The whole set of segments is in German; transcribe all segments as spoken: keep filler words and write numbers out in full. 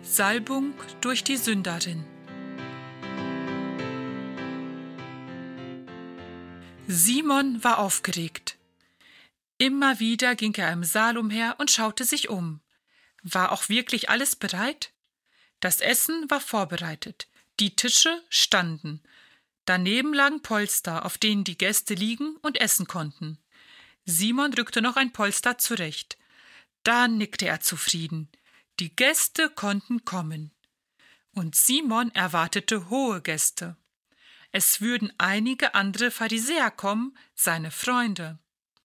Salbung durch die Sünderin. Simon war aufgeregt. Immer wieder ging er im Saal umher und schaute sich um. War auch wirklich alles bereit? Das Essen war vorbereitet. Die Tische standen. Daneben lagen Polster, auf denen die Gäste liegen und essen konnten. Simon rückte noch ein Polster zurecht. Dann nickte er zufrieden. Die Gäste konnten kommen. Und Simon erwartete hohe Gäste. Es würden einige andere Pharisäer kommen, seine Freunde.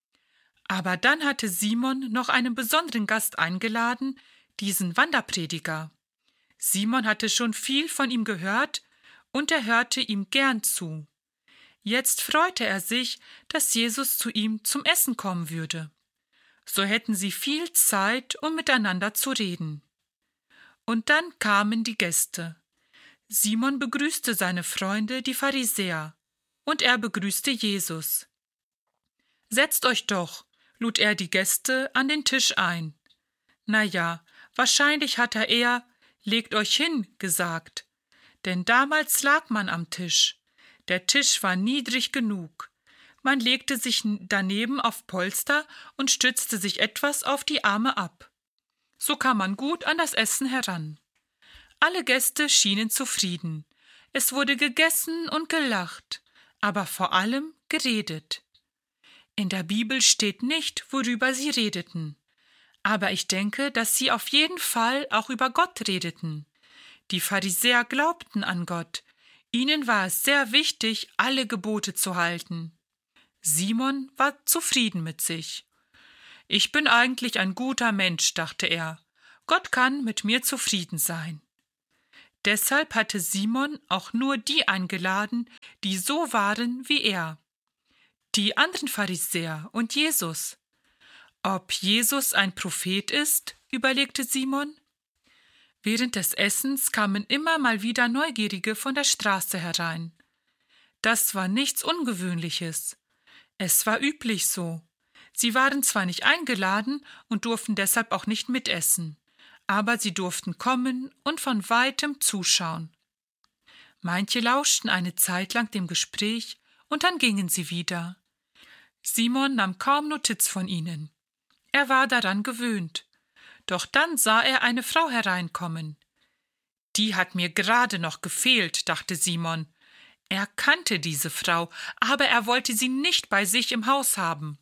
Aber dann hatte Simon noch einen besonderen Gast eingeladen, diesen Wanderprediger. Simon hatte schon viel von ihm gehört und er hörte ihm gern zu. Jetzt freute er sich, dass Jesus zu ihm zum Essen kommen würde. So hätten sie viel Zeit, um miteinander zu reden. Und dann kamen die Gäste. Simon begrüßte seine Freunde, die Pharisäer, und er begrüßte Jesus. »Setzt euch doch«, lud er die Gäste an den Tisch ein. Na ja, wahrscheinlich hat er eher »legt euch hin« gesagt, denn damals lag man am Tisch. Der Tisch war niedrig genug. Man legte sich daneben auf Polster und stützte sich etwas auf die Arme ab. So kam man gut an das Essen heran. Alle Gäste schienen zufrieden. Es wurde gegessen und gelacht, aber vor allem geredet. In der Bibel steht nicht, worüber sie redeten. Aber ich denke, dass sie auf jeden Fall auch über Gott redeten. Die Pharisäer glaubten an Gott. Ihnen war es sehr wichtig, alle Gebote zu halten. Simon war zufrieden mit sich. »Ich bin eigentlich ein guter Mensch«, dachte er. »Gott kann mit mir zufrieden sein.« Deshalb hatte Simon auch nur die eingeladen, die so waren wie er. Die anderen Pharisäer und Jesus. Ob Jesus ein Prophet ist, überlegte Simon. Während des Essens kamen immer mal wieder Neugierige von der Straße herein. Das war nichts Ungewöhnliches. Es war üblich so. Sie waren zwar nicht eingeladen und durften deshalb auch nicht mitessen, aber sie durften kommen und von weitem zuschauen. Manche lauschten eine Zeit lang dem Gespräch und dann gingen sie wieder. Simon nahm kaum Notiz von ihnen. Er war daran gewöhnt. Doch dann sah er eine Frau hereinkommen. Die hat mir gerade noch gefehlt, dachte Simon. Er kannte diese Frau, aber er wollte sie nicht bei sich im Haus haben.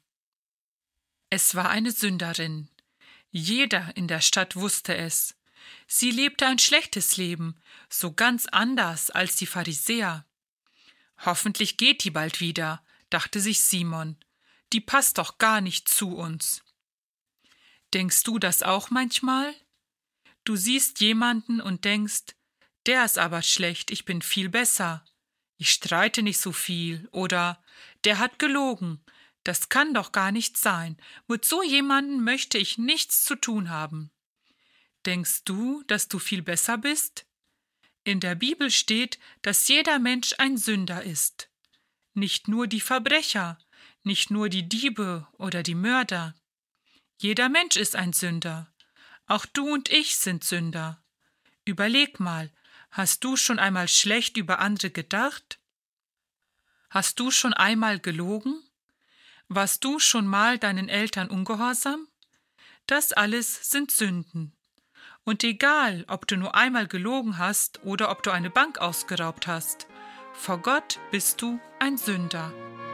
Es war eine Sünderin. Jeder in der Stadt wusste es. Sie lebte ein schlechtes Leben, so ganz anders als die Pharisäer. Hoffentlich geht die bald wieder, dachte sich Simon. Die passt doch gar nicht zu uns. Denkst du das auch manchmal? Du siehst jemanden und denkst, der ist aber schlecht, ich bin viel besser. Ich streite nicht so viel oder der hat gelogen. Das kann doch gar nicht sein. Mit so jemandem möchte ich nichts zu tun haben. Denkst du, dass du viel besser bist? In der Bibel steht, dass jeder Mensch ein Sünder ist. Nicht nur die Verbrecher, nicht nur die Diebe oder die Mörder. Jeder Mensch ist ein Sünder. Auch du und ich sind Sünder. Überleg mal, hast du schon einmal schlecht über andere gedacht? Hast du schon einmal gelogen? Warst du schon mal deinen Eltern ungehorsam? Das alles sind Sünden. Und egal, ob du nur einmal gelogen hast oder ob du eine Bank ausgeraubt hast, vor Gott bist du ein Sünder.